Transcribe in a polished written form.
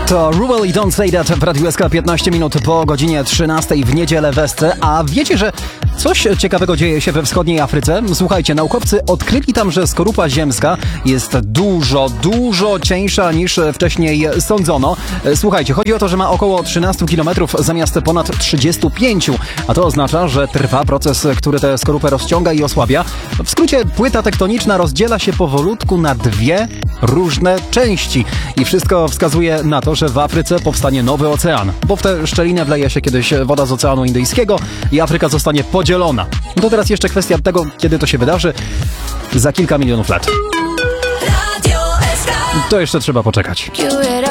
To Ruel i Don't Say That w Radiu SK 15 minut po godzinie 13 w niedzielę w SC. A wiecie, że coś ciekawego dzieje się we wschodniej Afryce? Słuchajcie, naukowcy odkryli tam, że skorupa ziemska jest dużo cieńsza niż wcześniej sądzono. Słuchajcie, chodzi o to, że ma około 13 km zamiast ponad 35, a to oznacza, że trwa proces, który tę skorupę rozciąga i osłabia. W skrócie, płyta tektoniczna rozdziela się powolutku na dwie różne części i wszystko wskazuje na to, że w Afryce powstanie nowy ocean, bo w tę szczelinę wleje się kiedyś woda z Oceanu Indyjskiego i Afryka zostanie podzielona. No to teraz jeszcze kwestia tego, kiedy to się wydarzy. Za kilka milionów lat. To jeszcze trzeba poczekać.